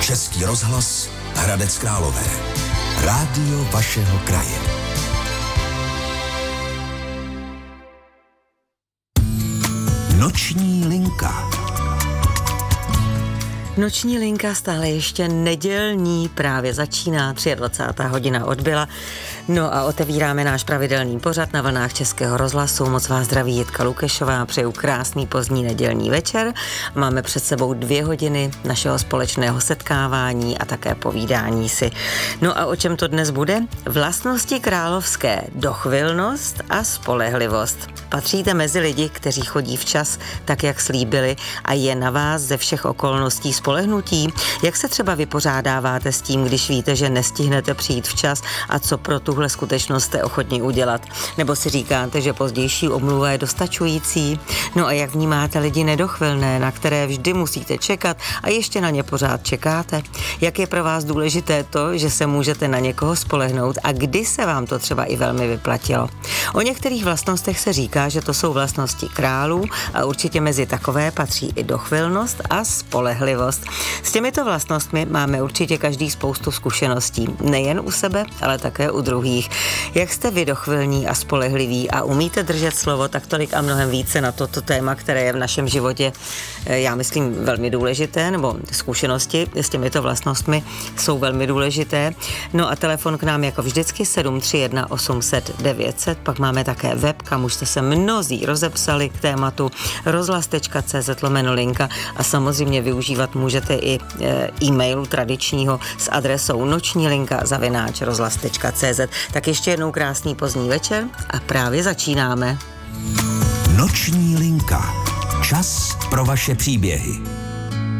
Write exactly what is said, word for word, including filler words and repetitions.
Český rozhlas Hradec Králové. Rádio vašeho kraje. Noční linka. Noční linka stále ještě nedělní, právě začíná, dvacátá třetí hodina odbyla. No a otevíráme náš pravidelný pořad na vlnách Českého rozhlasu. Moc vás zdraví Jitka Lukešová, přeju krásný pozdní nedělní večer. Máme před sebou dvě hodiny našeho společného setkávání a také povídání si. No a o čem to dnes bude? Vlastnosti královské, dochvilnost a spolehlivost. Patříte mezi lidi, kteří chodí včas, tak jak slíbili, a je na vás ze všech okolností spolehnutí? Jak se třeba vypořádáváte s tím, když víte, že nestihnete přijít včas, a co pro tuhle skutečnost jste ochotni udělat? Nebo si říkáte, že pozdější omluva je dostačující? No a jak vnímáte lidi nedochvilné, na které vždy musíte čekat a ještě na ně pořád čekáte? Jak je pro vás důležité to, že se můžete na někoho spolehnout a kdy se vám to třeba i velmi vyplatilo? O některých vlastnostech se říká, že to jsou vlastnosti králů a určitě mezi takové patří i dochvilnost a spolehlivost. S těmito vlastnostmi máme určitě každý spoustu zkušeností, nejen u sebe, ale také u druhých. Jak jste vy dochvilní a spolehliví a umíte držet slovo, tak tolik a mnohem více na toto téma, které je v našem životě, já myslím, velmi důležité, nebo zkušenosti s těmito vlastnostmi jsou velmi důležité. No a telefon k nám jako vždycky sedm tři jedna osm set devět set, pak máme také web, kam už jste se mnozí rozepsali k tématu rozhlas tečka cé zet lomeno linka a samozřejmě využívat můžete i e-mailu tradičního s adresou noční linka zavináč rozhlas tečka cé zet. Tak ještě jednou krásný pozdní večer a právě začínáme. Noční linka. Čas pro vaše příběhy.